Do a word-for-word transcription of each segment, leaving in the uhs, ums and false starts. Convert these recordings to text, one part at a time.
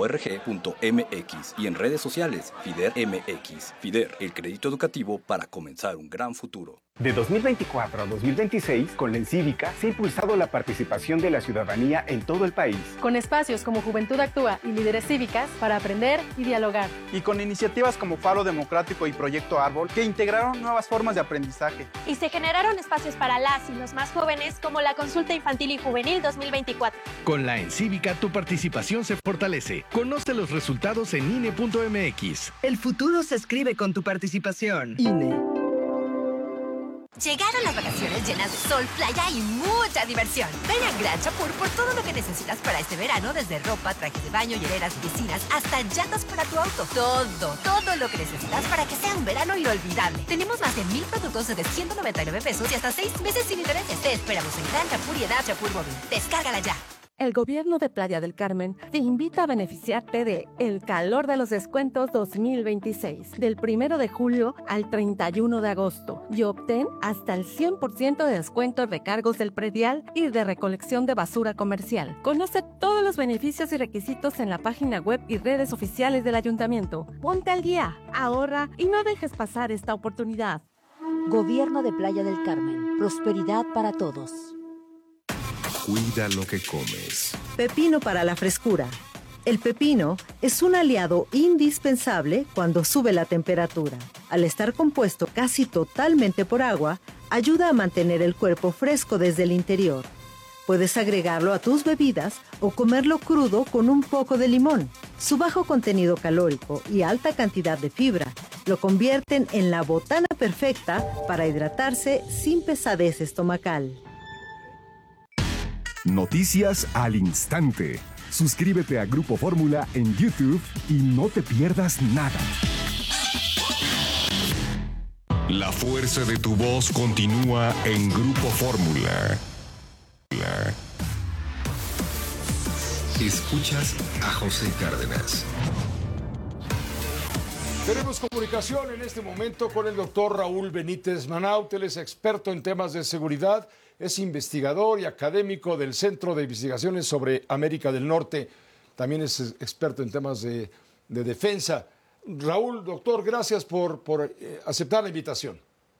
org punto m x y en redes sociales FIDER M X. FIDER, el crédito educativo para comenzar un gran futuro. De dos mil veinticuatro a dos mil veintiséis, con la Encívica se ha impulsado la participación de la ciudadanía en todo el país. Con espacios como Juventud Actúa y Líderes Cívicas para aprender y dialogar. Y con iniciativas como Faro Democrático y Proyecto Árbol que integraron nuevas formas de aprendizaje. Y se generaron espacios para las y los más jóvenes como la Consulta Infantil y Juvenil dos mil veinticuatro. Con la Encívica tu participación se fortalece. Conoce los resultados en I N E punto M X. El futuro se escribe con tu participación. I N E. Llegaron las vacaciones llenas de sol, playa y mucha diversión. Ven a Gran Chapur por todo lo que necesitas para este verano, desde ropa, trajes de baño, hieleras, piscinas, hasta llantas para tu auto. Todo, todo lo que necesitas para que sea un verano inolvidable. Tenemos más de mil productos desde ciento noventa y nueve pesos y hasta seis meses sin intereses. Te esperamos en Gran Chapur y en App Chapur Móvil. Descárgala ya. El gobierno de Playa del Carmen te invita a beneficiarte de El Calor de los Descuentos dos mil veintiséis, del primero de julio al treinta y uno de agosto, y obtén hasta el cien por ciento de descuento en recargos del predial y de recolección de basura comercial. Conoce todos los beneficios y requisitos en la página web y redes oficiales del ayuntamiento. Ponte al día, ahorra y no dejes pasar esta oportunidad. Gobierno de Playa del Carmen. Prosperidad para todos. Cuida lo que comes. Pepino para la frescura. El pepino es un aliado indispensable cuando sube la temperatura. Al estar compuesto casi totalmente por agua, ayuda a mantener el cuerpo fresco desde el interior. Puedes agregarlo a tus bebidas o comerlo crudo con un poco de limón. Su bajo contenido calórico y alta cantidad de fibra lo convierten en la botana perfecta para hidratarse sin pesadez estomacal. Noticias al instante. Suscríbete a Grupo Fórmula en YouTube y no te pierdas nada. La fuerza de tu voz continúa en Grupo Fórmula. Escuchas a José Cárdenas. Tenemos comunicación en este momento con el doctor Raúl Benítez Manaut. Él es experto en temas de seguridad, es investigador y académico del Centro de Investigaciones sobre América del Norte. También es experto en temas de, de defensa. Raúl, doctor, gracias por, por eh, aceptar la invitación.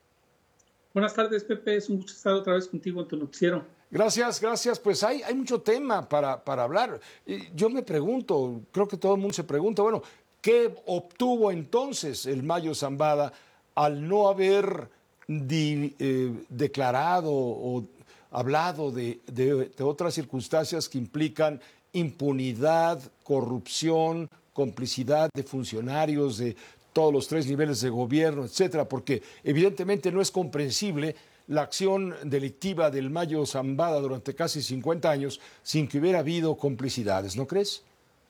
Buenas tardes, Pepe. Es un gusto estar otra vez contigo en tu noticiero. Gracias, gracias. Pues hay, hay mucho tema para, para hablar. Yo me pregunto, creo que todo el mundo se pregunta, bueno, ¿qué obtuvo entonces el Mayo Zambada al no haber di, eh, declarado o hablado de, de, de otras circunstancias que implican impunidad, corrupción, complicidad de funcionarios de todos los tres niveles de gobierno, etcétera? Porque evidentemente no es comprensible la acción delictiva del Mayo Zambada durante casi cincuenta años sin que hubiera habido complicidades, ¿no crees?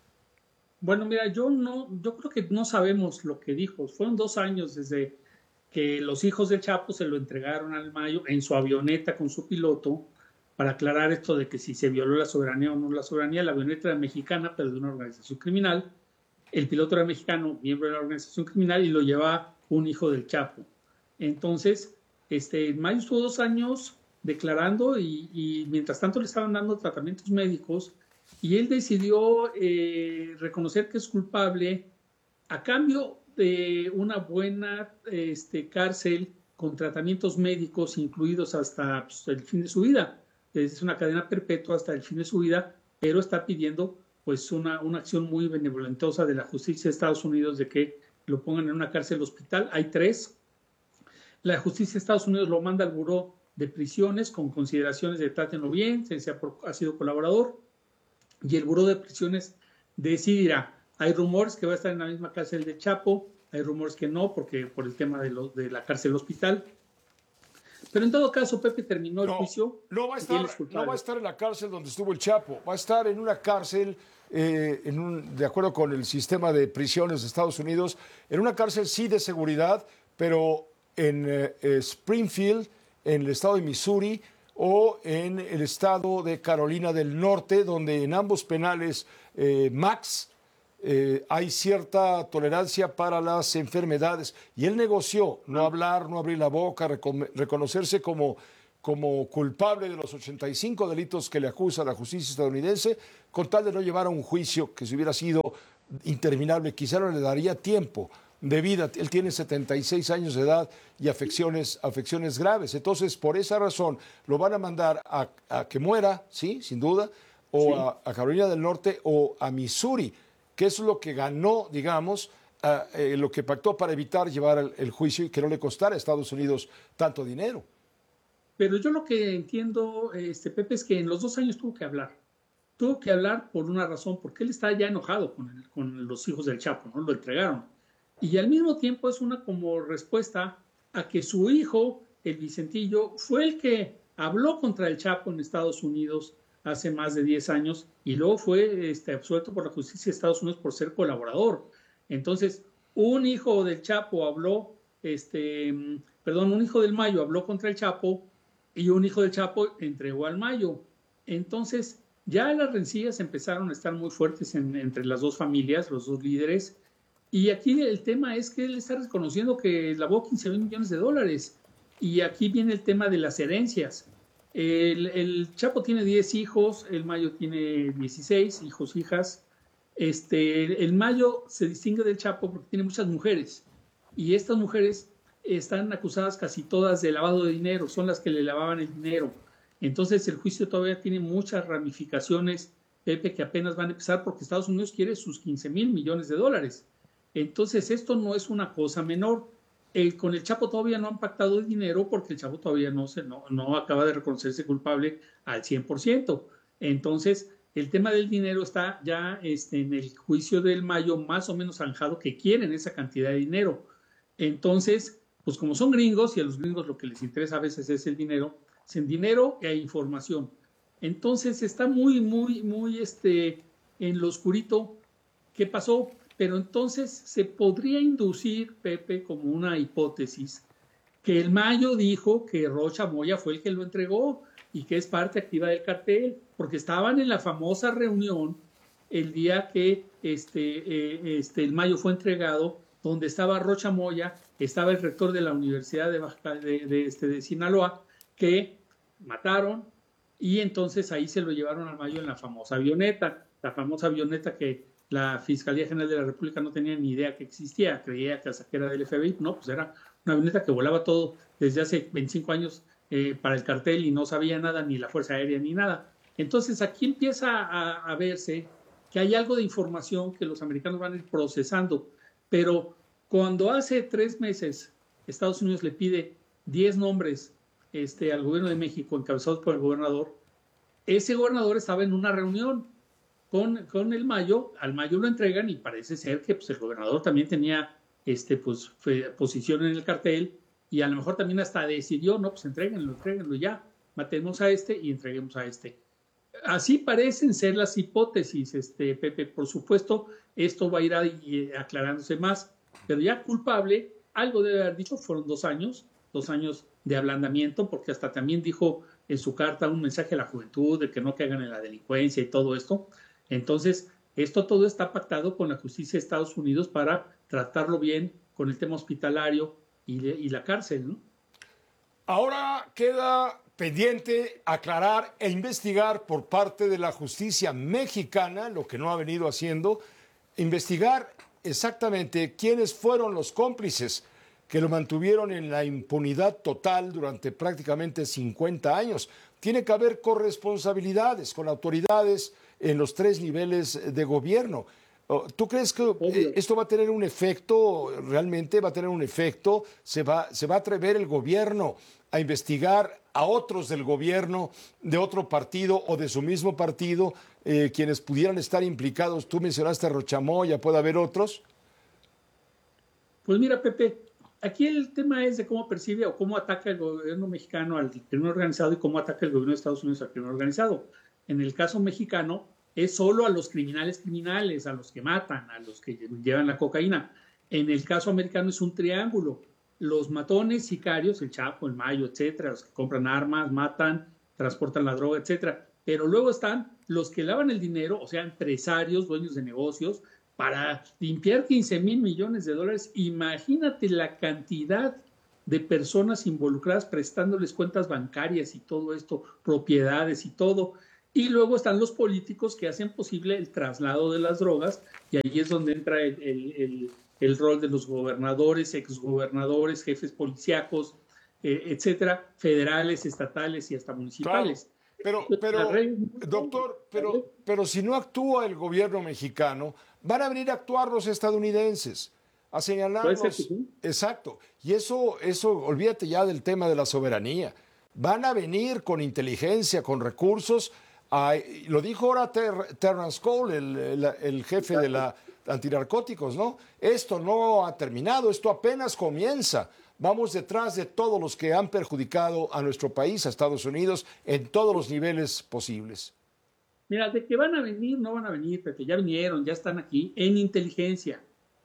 Bueno, mira, yo no, yo creo que no sabemos lo que dijo. Fueron dos años desde que los hijos del Chapo se lo entregaron al Mayo en su avioneta con su piloto para aclarar esto de que si se violó la soberanía o no la soberanía. La avioneta era mexicana, pero de una organización criminal. El piloto era mexicano, miembro de la organización criminal, y lo llevaba un hijo del Chapo. Entonces, este, Mayo estuvo dos años declarando y, y mientras tanto le estaban dando tratamientos médicos. Y él decidió eh, reconocer que es culpable a cambio de una buena este, cárcel con tratamientos médicos incluidos hasta pues, el fin de su vida. Es una cadena perpetua hasta el fin de su vida, pero está pidiendo pues, una, una acción muy benevolentosa de la justicia de Estados Unidos de que lo pongan en una cárcel hospital. Hay tres. La justicia de Estados Unidos lo manda al buró de prisiones con consideraciones de trátenlo bien, se ha, ha sido colaborador. Y el Buró de Prisiones decidirá. Hay rumores que va a estar en la misma cárcel de Chapo, hay rumores que no, porque por el tema de, lo, de la cárcel hospital. Pero en todo caso, Pepe terminó el no, juicio. No va, a estar, no va a estar en la cárcel donde estuvo el Chapo, va a estar en una cárcel, eh, en un, de acuerdo con el sistema de prisiones de Estados Unidos, en una cárcel sí de seguridad, pero en eh, Springfield, en el estado de Missouri, o en el estado de Carolina del Norte, donde en ambos penales eh, Max eh, hay cierta tolerancia para las enfermedades. Y él negoció no hablar, no abrir la boca, reconocerse como, como culpable de los ochenta y cinco delitos que le acusa la justicia estadounidense, con tal de no llevar a un juicio que si hubiera sido interminable, quizá no le daría tiempo de vida. Él tiene setenta y seis años de edad y afecciones, afecciones graves. Entonces, por esa razón, lo van a mandar a, a que muera, sí, sin duda, o sí. a, a Carolina del Norte o a Missouri, que es lo que ganó, digamos, uh, eh, lo que pactó para evitar llevar el, el juicio y que no le costara a Estados Unidos tanto dinero. Pero yo lo que entiendo, este, Pepe, es que en los dos años tuvo que hablar. Tuvo que hablar por una razón, porque él está ya enojado con, el, con los hijos del Chapo, ¿no? Lo entregaron. Y al mismo tiempo es una como respuesta a que su hijo, el Vicentillo, fue el que habló contra el Chapo en Estados Unidos hace más de diez años y luego fue este, absuelto por la justicia de Estados Unidos por ser colaborador. Entonces, un hijo del Chapo habló, este, perdón, un hijo del Mayo habló contra el Chapo y un hijo del Chapo entregó al Mayo. Entonces, ya las rencillas empezaron a estar muy fuertes en, entre las dos familias, los dos líderes. Y aquí el tema es que él está reconociendo que lavó quince mil millones de dólares. Y aquí viene el tema de las herencias. El, el Chapo tiene diez hijos, el Mayo tiene dieciséis hijos, hijas. Este, el Mayo se distingue del Chapo porque tiene muchas mujeres. Y estas mujeres están acusadas casi todas de lavado de dinero, son las que le lavaban el dinero. Entonces el juicio todavía tiene muchas ramificaciones, Pepe, que apenas van a empezar porque Estados Unidos quiere sus quince mil millones de dólares. Entonces esto no es una cosa menor. El, con el Chapo todavía no han pactado el dinero porque el Chapo todavía no, se, no, no acaba de reconocerse culpable al cien por ciento. Entonces el tema del dinero está ya este, en el juicio del Mayo más o menos zanjado que quieren esa cantidad de dinero. Entonces, pues como son gringos y a los gringos lo que les interesa a veces es el dinero, sin dinero e información. Entonces está muy, muy, muy este, en lo oscurito qué pasó. Pero entonces se podría inducir, Pepe, como una hipótesis, que el Mayo dijo que Rocha Moya fue el que lo entregó y que es parte activa del cartel, porque estaban en la famosa reunión el día que este, eh, este, el Mayo fue entregado, donde estaba Rocha Moya, estaba el rector de la Universidad de, Baja, de, de, este, de Sinaloa, que mataron, y entonces ahí se lo llevaron al Mayo en la famosa avioneta, la famosa avioneta que la Fiscalía General de la República no tenía ni idea que existía, creía que hasta que era del F B I, no, pues era una avioneta que volaba todo desde hace veinticinco años eh, para el cartel y no sabía nada, ni la Fuerza Aérea, ni nada. Entonces aquí empieza a, a verse que hay algo de información que los americanos van a ir procesando, pero cuando hace tres meses Estados Unidos le pide diez nombres este, al gobierno de México encabezados por el gobernador, ese gobernador estaba en una reunión Con, con el Mayo, al Mayo lo entregan y parece ser que pues, el gobernador también tenía este, pues, posición en el cartel y a lo mejor también hasta decidió, no, pues entréguenlo, entréguenlo ya, matemos a este y entreguemos a este. Así parecen ser las hipótesis, este, Pepe. Por supuesto, esto va a ir a, a, aclarándose más, pero ya culpable, algo debe haber dicho, fueron dos años, dos años de ablandamiento, porque hasta también dijo en su carta un mensaje a la juventud de que no caigan en la delincuencia y todo esto. Entonces, esto todo está pactado con la justicia de Estados Unidos para tratarlo bien con el tema hospitalario y, y la cárcel, ¿no? Ahora queda pendiente aclarar e investigar por parte de la justicia mexicana, lo que no ha venido haciendo, investigar exactamente quiénes fueron los cómplices que lo mantuvieron en la impunidad total durante prácticamente cincuenta años. Tiene que haber corresponsabilidades con autoridades en los tres niveles de gobierno. ¿Tú crees que eh, esto va a tener un efecto, realmente va a tener un efecto? ¿Se va, se va a atrever el gobierno a investigar a otros del gobierno, de otro partido o de su mismo partido, eh, quienes pudieran estar implicados? Tú mencionaste a Rocha Moya, ¿puede haber otros? Pues mira, Pepe, aquí el tema es de cómo percibe o cómo ataca el gobierno mexicano al crimen organizado y cómo ataca el gobierno de Estados Unidos al crimen organizado. En el caso mexicano es solo a los criminales criminales, a los que matan, a los que llevan la cocaína. En el caso americano es un triángulo. Los matones, sicarios, el Chapo, el Mayo, etcétera, los que compran armas, matan, transportan la droga, etcétera. Pero luego están los que lavan el dinero, o sea, empresarios, dueños de negocios, para limpiar quince mil millones de dólares. Imagínate la cantidad de personas involucradas prestándoles cuentas bancarias y todo esto, propiedades y todo. Y luego están los políticos que hacen posible el traslado de las drogas, y ahí es donde entra el, el, el, el rol de los gobernadores, exgobernadores, jefes policíacos, eh, etcétera, federales, estatales y hasta municipales. Claro, pero, pero doctor, pero, pero si no actúa el gobierno mexicano, van a venir a actuar los estadounidenses, a señalarnos. Sí. Exacto. Y eso, eso, olvídate ya del tema de la soberanía. Van a venir con inteligencia, con recursos. A, lo dijo ahora Ter, Terrence Cole, el, el, el jefe de la antinarcóticos, ¿no? Esto no ha terminado, esto apenas comienza. Vamos detrás de todos los que han perjudicado a nuestro país, a Estados Unidos, en todos los niveles posibles. Mira, de que van a venir, no van a venir, Pepe, ya vinieron, ya están aquí, en inteligencia.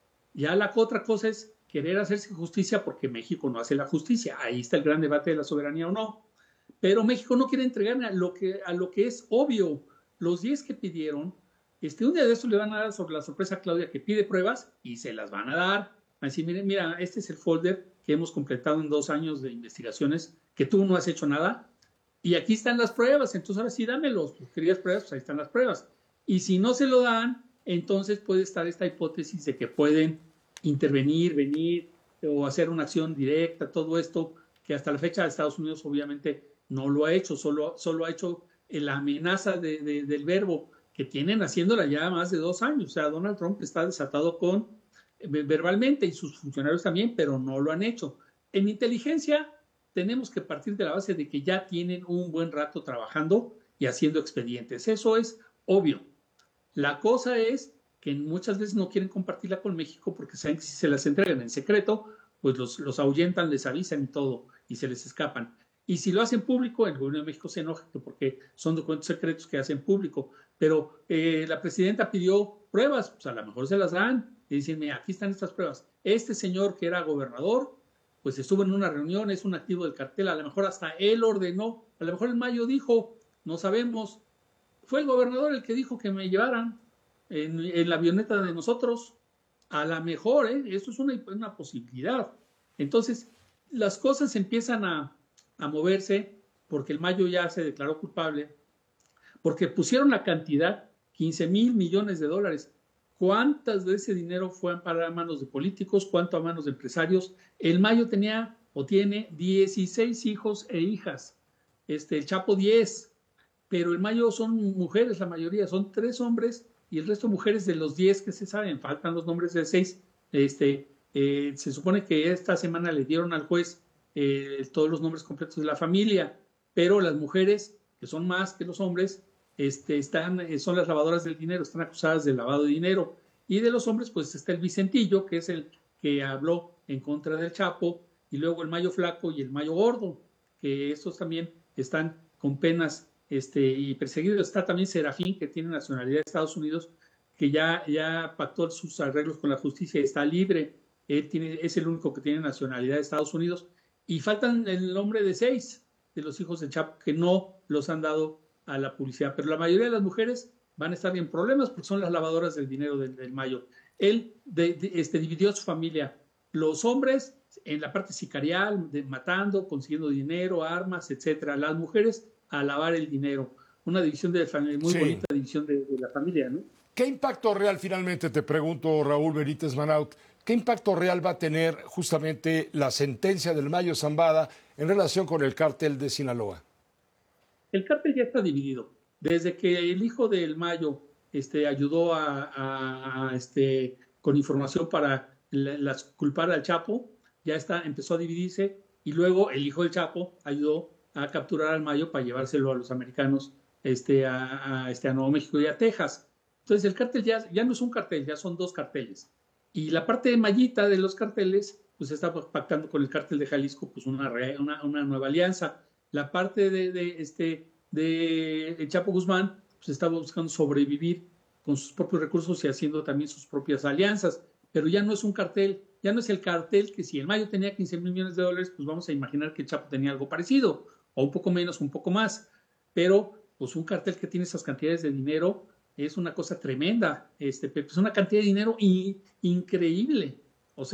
Ya la otra cosa es querer hacerse justicia porque México no hace la justicia. Ahí está el gran debate de la soberanía o no. Pero México no quiere entregar a lo que, a lo que es obvio. Los diez que pidieron, este, un día de estos le van a dar sobre la sorpresa a Claudia que pide pruebas y se las van a dar. Van a decir, miren, mira, este es el folder que hemos completado en dos años de investigaciones, que tú no has hecho nada, y aquí están las pruebas, entonces ahora sí dámelos. Pues, querías pruebas, pues ahí están las pruebas. Y si no se lo dan, entonces puede estar esta hipótesis de que pueden intervenir, venir o hacer una acción directa, todo esto que hasta la fecha de Estados Unidos obviamente no lo ha hecho, solo, solo ha hecho la amenaza de, de, del verbo que tienen haciéndola ya más de dos años. O sea, Donald Trump está desatado con verbalmente y sus funcionarios también, pero no lo han hecho. En inteligencia tenemos que partir de la base de que ya tienen un buen rato trabajando y haciendo expedientes. Eso es obvio. La cosa es que muchas veces no quieren compartirla con México porque saben que si se las entregan en secreto, pues los, los ahuyentan, les avisan y todo, y se les escapan. Y si lo hacen público, el gobierno de México se enoja porque son documentos secretos que hacen público. Pero eh, la presidenta pidió pruebas, pues a lo mejor se las dan. Y dicen, mira, aquí están estas pruebas. Este señor que era gobernador, pues estuvo en una reunión, es un activo del cartel, a lo mejor hasta él ordenó, a lo mejor en mayo dijo, no sabemos. Fue el gobernador el que dijo que me llevaran en, en la avioneta de nosotros. A lo mejor, ¿eh? Eso es una, una posibilidad. Entonces, las cosas empiezan a, a moverse porque el Mayo ya se declaró culpable, porque pusieron la cantidad, quince mil millones de dólares. ¿Cuántas de ese dinero fueron para manos de políticos? ¿Cuánto a manos de empresarios? El Mayo tenía o tiene dieciséis hijos e hijas. Este, el Chapo diez. Pero el Mayo son mujeres, la mayoría. Son tres hombres y el resto mujeres de los diez que se saben. Faltan los nombres de seis. Este, eh, se supone que esta semana le dieron al juez eh, todos los nombres completos de la familia. Pero las mujeres, que son más que los hombres, Este, están, son las lavadoras del dinero, están acusadas de lavado de dinero. Y de los hombres, pues está el Vicentillo, que es el que habló en contra del Chapo, y luego el Mayo Flaco y el Mayo Gordo, que estos también están con penas este, y perseguidos. Está también Serafín, que tiene nacionalidad de Estados Unidos, que ya, ya pactó sus arreglos con la justicia y está libre. Él tiene, es el único que tiene nacionalidad de Estados Unidos. Y faltan el nombre de seis de los hijos del Chapo, que no los han dado a la publicidad, pero la mayoría de las mujeres van a estar en problemas porque son las lavadoras del dinero del, del Mayo. Él de, de, este, dividió a su familia, los hombres en la parte sicarial, de, matando, consiguiendo dinero, armas, etcétera. Las mujeres a lavar el dinero. Una división de familia, muy sí. bonita división de, de la familia, ¿no? ¿Qué impacto real, finalmente te pregunto, Raúl Benítez Manaut, qué impacto real va a tener justamente la sentencia del Mayo Zambada en relación con el cártel de Sinaloa? El cártel ya está dividido. Desde que el hijo del Mayo este, ayudó a, a, a este, con información para la, las, culpar al Chapo, ya está, empezó a dividirse, y luego el hijo del Chapo ayudó a capturar al Mayo para llevárselo a los americanos este, a, a, este, a Nuevo México y a Texas. Entonces el cártel ya, ya no es un cartel, ya son dos carteles. Y la parte de mallita de los carteles, pues está pactando con el cártel de Jalisco pues una, una, una nueva alianza. La parte de, de, este, de el Chapo Guzmán pues estaba buscando sobrevivir con sus propios recursos y haciendo también sus propias alianzas, pero ya no es un cartel, ya no es el cartel que si el Mayo tenía quince mil millones de dólares, pues vamos a imaginar que el Chapo tenía algo parecido, o un poco menos, un poco más, pero pues un cartel que tiene esas cantidades de dinero es una cosa tremenda, este, es una cantidad de dinero in, increíble, o sea,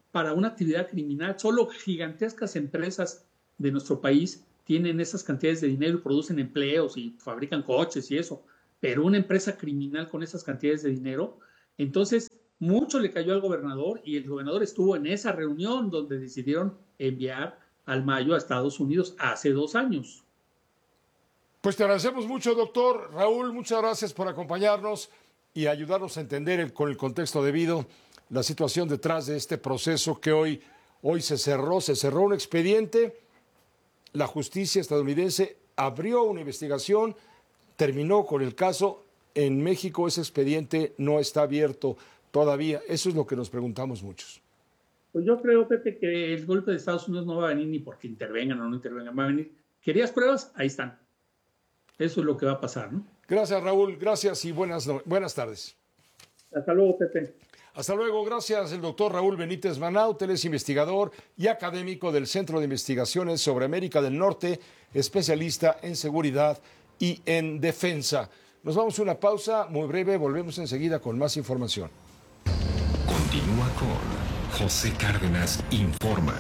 para una actividad criminal. Solo gigantescas empresas de nuestro país tienen esas cantidades de dinero y producen empleos y fabrican coches y eso. Pero una empresa criminal con esas cantidades de dinero, entonces mucho le cayó al gobernador y el gobernador estuvo en esa reunión donde decidieron enviar al Mayo a Estados Unidos hace dos años. Pues te agradecemos mucho, doctor Raúl, muchas gracias por acompañarnos y ayudarnos a entender el, con el contexto debido la situación detrás de este proceso que hoy, hoy se cerró, se cerró un expediente, la justicia estadounidense abrió una investigación, terminó con el caso, en México ese expediente no está abierto todavía, eso es lo que nos preguntamos muchos. Pues yo creo, Pepe, que el golpe de Estados Unidos no va a venir ni porque intervengan o no intervengan, va a venir. ¿Querías pruebas? Ahí están. Eso es lo que va a pasar, ¿no? Gracias, Raúl. Gracias y buenas, no- buenas tardes. Hasta luego, Pepe. Hasta luego. Gracias, el doctor Raúl Benítez Manaut. Él es investigador y académico del Centro de Investigaciones sobre América del Norte, especialista en seguridad y en defensa. Nos vamos a una pausa muy breve. Volvemos enseguida con más información. Continúa con José Cárdenas Informa.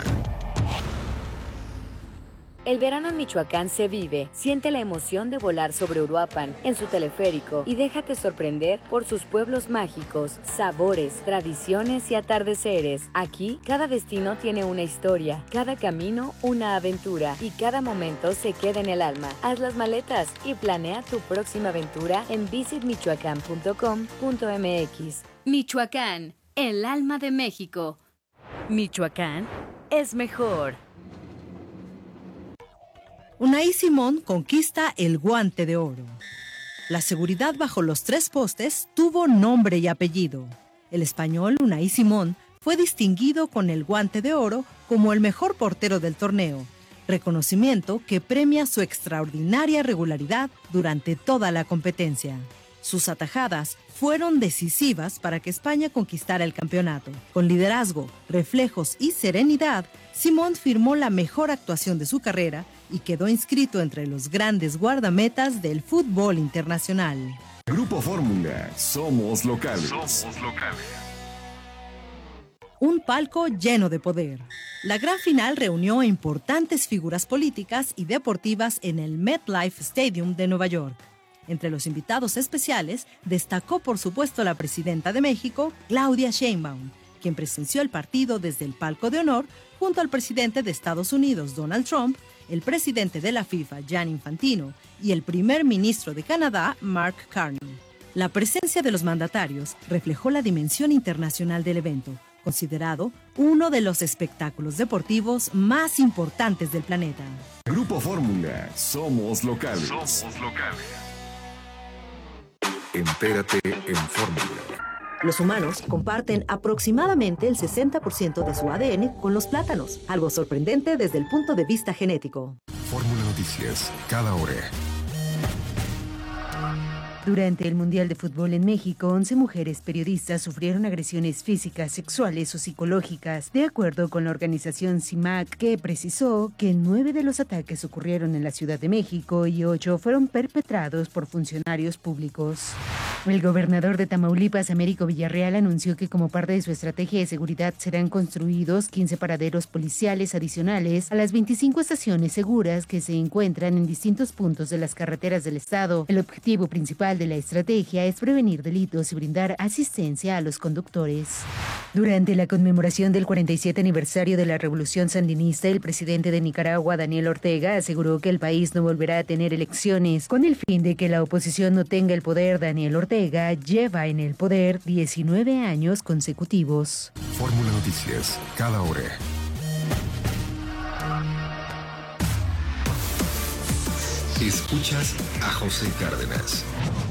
El verano en Michoacán se vive. Siente la emoción de volar sobre Uruapan en su teleférico y déjate sorprender por sus pueblos mágicos, sabores, tradiciones y atardeceres. Aquí, cada destino tiene una historia, cada camino una aventura y cada momento se queda en el alma. Haz las maletas y planea tu próxima aventura en visit michoacán punto com punto m x. Michoacán, el alma de México. Michoacán es mejor. Unai Simón conquista el Guante de Oro. La seguridad bajo los tres postes tuvo nombre y apellido. El español Unai Simón fue distinguido con el Guante de Oro como el mejor portero del torneo, reconocimiento que premia su extraordinaria regularidad durante toda la competencia. Sus atajadas fueron decisivas para que España conquistara el campeonato. Con liderazgo, reflejos y serenidad, Simón firmó la mejor actuación de su carrera y quedó inscrito entre los grandes guardametas del fútbol internacional. Grupo Fórmula, somos locales. Somos locales. Un palco lleno de poder. La gran final reunió a importantes figuras políticas y deportivas en el MetLife Stadium de Nueva York. Entre los invitados especiales destacó por supuesto la presidenta de México, Claudia Sheinbaum, quien presenció el partido desde el palco de honor junto al presidente de Estados Unidos, Donald Trump, el presidente de la FIFA, Gianni Infantino, y el primer ministro de Canadá, Mark Carney. La presencia de los mandatarios reflejó la dimensión internacional del evento, considerado uno de los espectáculos deportivos más importantes del planeta. Grupo Fórmula, somos locales. Somos locales. Entérate en Fórmula. Los humanos comparten aproximadamente el sesenta por ciento de su A D N con los plátanos, algo sorprendente desde el punto de vista genético. Fórmula Noticias, cada hora. Durante el Mundial de Fútbol en México, once mujeres periodistas sufrieron agresiones físicas, sexuales o psicológicas, de acuerdo con la organización C I M A C, que precisó que nueve de los ataques ocurrieron en la Ciudad de México y ocho fueron perpetrados por funcionarios públicos. El gobernador de Tamaulipas, Américo Villarreal, anunció que como parte de su estrategia de seguridad serán construidos quince paraderos policiales adicionales a las veinticinco estaciones seguras que se encuentran en distintos puntos de las carreteras del estado. El objetivo principal de la estrategia es prevenir delitos y brindar asistencia a los conductores. Durante la conmemoración del cuarenta y siete aniversario de la Revolución Sandinista, el presidente de Nicaragua, Daniel Ortega, aseguró que el país no volverá a tener elecciones. Con el fin de que la oposición no tenga el poder, Daniel Ortega lleva en el poder diecinueve años consecutivos. Fórmula Noticias, cada hora. Escuchas a José Cárdenas.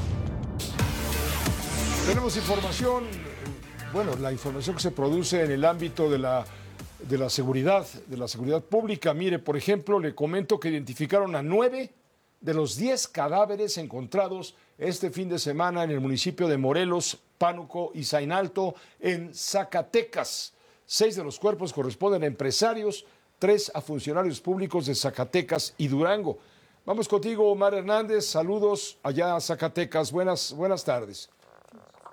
Tenemos información, bueno, la información que se produce en el ámbito de la, de la seguridad, de la seguridad pública. Mire, por ejemplo, le comento que identificaron a nueve de los diez cadáveres encontrados este fin de semana en el municipio de Morelos, Pánuco y Zainalto, en Zacatecas. Seis de los cuerpos corresponden a empresarios, tres a funcionarios públicos de Zacatecas y Durango. Vamos contigo, Omar Hernández. Saludos allá a Zacatecas. Buenas, buenas tardes.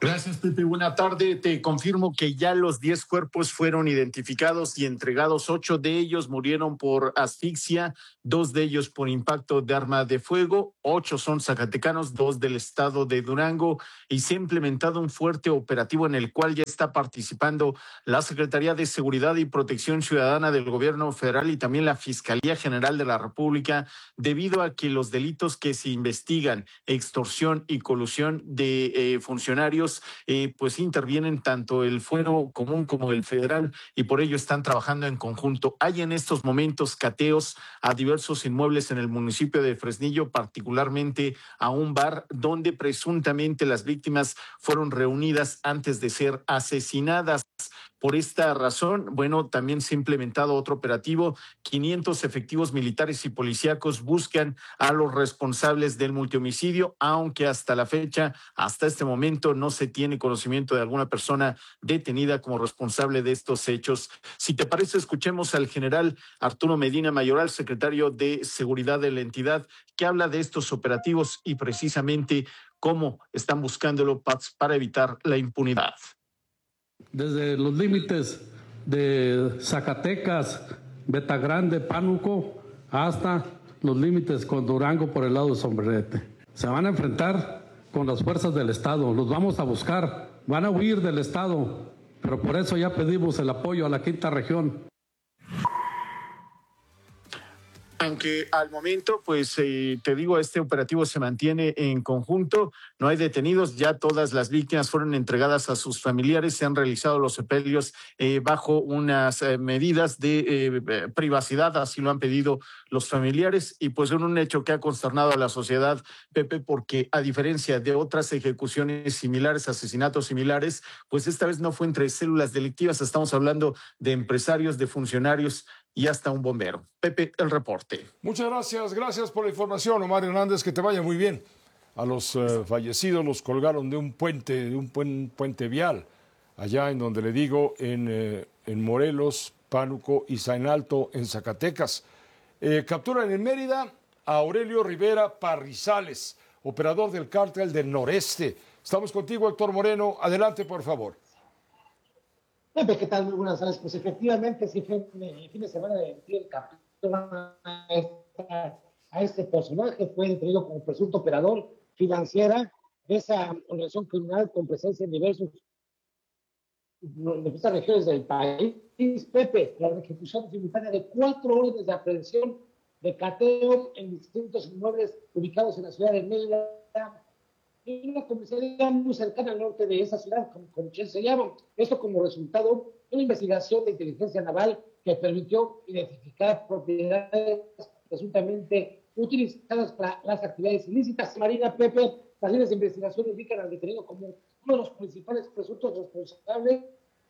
Gracias, Pepe. Buena tarde. Te confirmo que ya los diez cuerpos fueron identificados y entregados. Ocho de ellos murieron por asfixia, dos de ellos por impacto de arma de fuego, ocho son zacatecanos, dos del estado de Durango, y se ha implementado un fuerte operativo en el cual ya está participando la Secretaría de Seguridad y Protección Ciudadana del Gobierno Federal y también la Fiscalía General de la República, debido a que los delitos que se investigan, extorsión y colusión de eh, funcionarios, Eh, pues intervienen tanto el fuero común como el federal y por ello están trabajando en conjunto. Hay en estos momentos cateos a diversos inmuebles en el municipio de Fresnillo, particularmente a un bar donde presuntamente las víctimas fueron reunidas antes de ser asesinadas. Por esta razón, bueno, también se ha implementado otro operativo. quinientos efectivos militares y policíacos buscan a los responsables del multihomicidio, aunque hasta la fecha, hasta este momento, no se tiene conocimiento de alguna persona detenida como responsable de estos hechos. Si te parece, escuchemos al general Arturo Medina Mayoral, secretario de Seguridad de la entidad, que habla de estos operativos y precisamente cómo están buscándolo para evitar la impunidad. Desde los límites de Zacatecas, Betagrande, Pánuco, hasta los límites con Durango por el lado de Sombrerete. Se van a enfrentar con las fuerzas del Estado, los vamos a buscar, van a huir del Estado, pero por eso ya pedimos el apoyo a la quinta región. Aunque al momento, pues eh, te digo, este operativo se mantiene en conjunto, no hay detenidos, ya todas las víctimas fueron entregadas a sus familiares, se han realizado los sepelios eh, bajo unas eh, medidas de eh, privacidad, así lo han pedido los familiares, y pues en un hecho que ha consternado a la sociedad, Pepe, porque a diferencia de otras ejecuciones similares, asesinatos similares, pues esta vez no fue entre células delictivas, estamos hablando de empresarios, de funcionarios y hasta un bombero. Pepe, el reporte. Muchas gracias, gracias por la información, Omar Hernández, que te vaya muy bien. A los uh, fallecidos los colgaron de un puente, de un puen, puente vial, allá en donde le digo, en, eh, en Morelos, Pánuco y San Alto, en Zacatecas. Eh, capturan en Mérida a Aurelio Rivera Parrizales, operador del cártel del Noreste. Estamos contigo, Héctor Moreno. Adelante, por favor. Pepe, ¿qué tal? Muy buenas tardes. Pues efectivamente, sí fue el fin de semana de el capítulo a, esta, a este personaje. Fue detenido como presunto operador financiera de esa organización criminal con presencia en diversos, diversas regiones del país. Pepe, la ejecución simultánea de cuatro órdenes de aprehensión de cateo en distintos inmuebles ubicados en la ciudad de Mérida, y una comisaría muy cercana al norte de esa ciudad, como, como se llama. Esto como resultado de una investigación de inteligencia naval que permitió identificar propiedades presuntamente utilizadas para las actividades ilícitas. Marina, Pepe, las líneas de investigación indican al detenido como uno de los principales presuntos responsables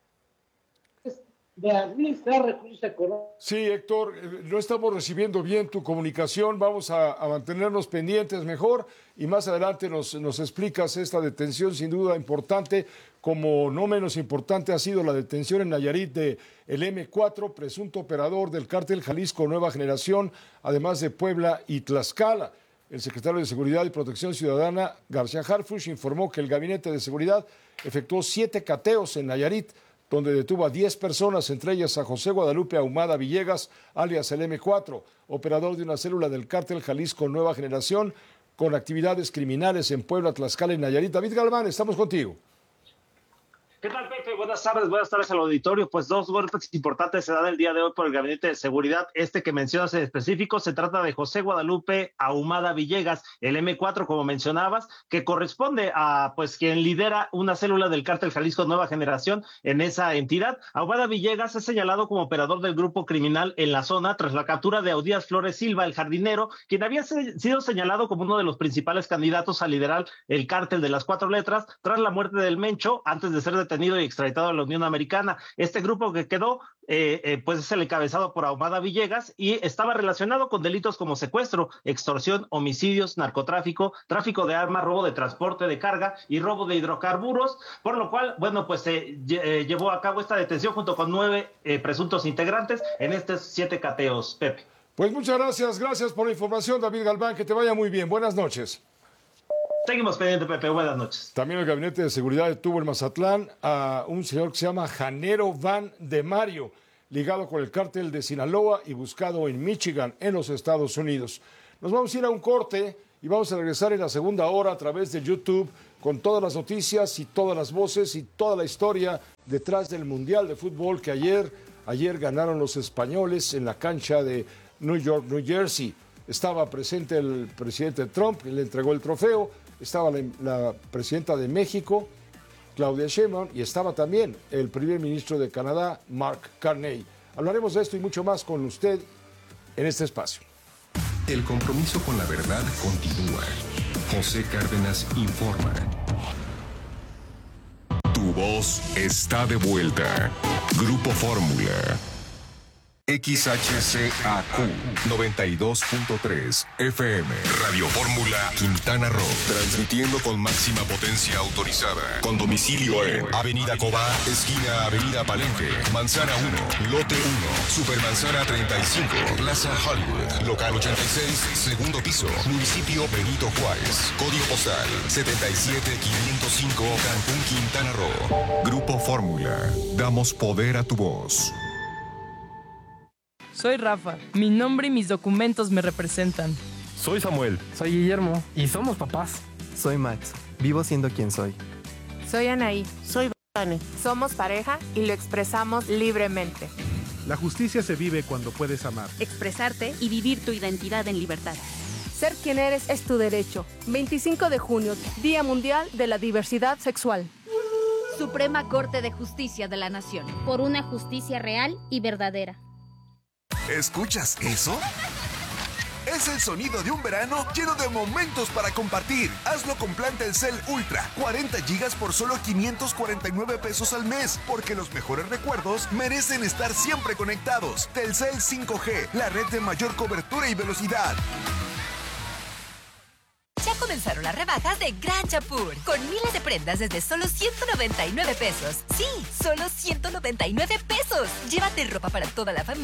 de administrar recursos económicos. Sí, Héctor, no estamos recibiendo bien tu comunicación, vamos a, a mantenernos pendientes mejor y más adelante nos, nos explicas esta detención sin duda importante, como no menos importante ha sido la detención en Nayarit de el eme cuatro, presunto operador del cártel Jalisco Nueva Generación, además de Puebla y Tlaxcala. El secretario de Seguridad y Protección Ciudadana, García Harfuch, informó que el Gabinete de Seguridad efectuó siete cateos en Nayarit, donde detuvo a diez personas, entre ellas a José Guadalupe Ahumada Villegas, alias el eme cuatro, operador de una célula del cártel Jalisco Nueva Generación, con actividades criminales en Puebla, Tlaxcala y Nayarit. David Galván, estamos contigo. ¿Qué tal, Pepe? Buenas tardes, buenas tardes al auditorio. Pues dos golpes importantes se dan el día de hoy por el Gabinete de Seguridad. Este que mencionas en específico se trata de José Guadalupe Ahumada Villegas, el eme cuatro, como mencionabas, que corresponde a pues quien lidera una célula del cártel Jalisco Nueva Generación en esa entidad. Ahumada Villegas es señalado como operador del grupo criminal en la zona tras la captura de Audías Flores Silva, el jardinero, quien había se- sido señalado como uno de los principales candidatos a liderar el cártel de las cuatro letras tras la muerte del Mencho, antes de ser detenido y extraditado a la Unión Americana. Este grupo que quedó eh, eh, pues es el encabezado por Ahumada Villegas y estaba relacionado con delitos como secuestro, extorsión, homicidios, narcotráfico, tráfico de armas, robo de transporte de carga y robo de hidrocarburos, por lo cual, bueno, pues se eh, eh, llevó a cabo esta detención junto con nueve eh, presuntos integrantes en estos siete cateos. Pepe. Pues muchas gracias, gracias por la información, David Galván, que te vaya muy bien. Buenas noches. Seguimos pendiente, Pepe. Buenas noches. También el Gabinete de Seguridad detuvo en Mazatlán a un señor que se llama Janero Van de Mario, ligado con el cártel de Sinaloa y buscado en Michigan, en los Estados Unidos. Nos vamos a ir a un corte y vamos a regresar en la segunda hora a través de YouTube con todas las noticias y todas las voces y toda la historia detrás del Mundial de Fútbol que ayer, ayer ganaron los españoles en la cancha de New York, New Jersey. Estaba presente el presidente Trump, que le entregó el trofeo, estaba la, la presidenta de México, Claudia Sheinbaum, y estaba también el primer ministro de Canadá, Mark Carney. Hablaremos de esto y mucho más con usted en este espacio. El compromiso con la verdad continúa. José Cárdenas informa. Tu voz está de vuelta. Grupo Fórmula. X H C A Q noventa y dos punto tres F M. Radio Fórmula Quintana Roo. Transmitiendo con máxima potencia autorizada. Con domicilio en Avenida Cobá, esquina Avenida Palenque, Manzana uno, Lote uno, Supermanzana treinta y cinco, Plaza Hollywood, Local ochenta y seis, segundo piso, Municipio Benito Juárez. Código postal setenta y siete quinientos cinco, Cancún, Quintana Roo. Grupo Fórmula. Damos poder a tu voz. Soy Rafa. Mi nombre y mis documentos me representan. Soy Samuel. Soy Guillermo. Y somos papás. Soy Max. Vivo siendo quien soy. Soy Anaí. Soy Vane. Somos pareja y lo expresamos libremente. La justicia se vive cuando puedes amar. Expresarte y vivir tu identidad en libertad. Ser quien eres es tu derecho. veinticinco de junio, Día Mundial de la Diversidad Sexual. Suprema Corte de Justicia de la Nación. Por una justicia real y verdadera. ¿Escuchas eso? Es el sonido de un verano lleno de momentos para compartir. Hazlo con plan Telcel Ultra. cuarenta gigas por solo quinientos cuarenta y nueve pesos al mes. Porque los mejores recuerdos merecen estar siempre conectados. Telcel cinco G, la red de mayor cobertura y velocidad. Ya comenzaron las rebajas de Gran Chapur, con miles de prendas desde solo ciento noventa y nueve pesos. Sí, solo ciento noventa y nueve pesos. Llévate ropa para toda la familia